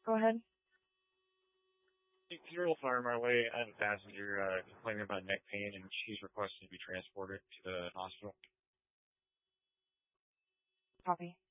Go ahead. Zero Fire my way. I have a passenger complaining about neck pain, and she's requesting to be transported to the hospital. Copy.